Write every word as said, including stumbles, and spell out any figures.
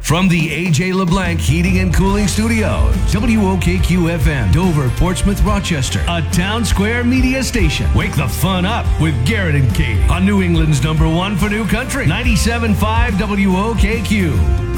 From the A J LeBlanc Heating and Cooling Studios, W O K Q F M, Dover, Portsmouth, Rochester, a Town Square media station. Wake the fun up with Garrett and Katie on New England's number one for new country, ninety-seven point five W O K Q.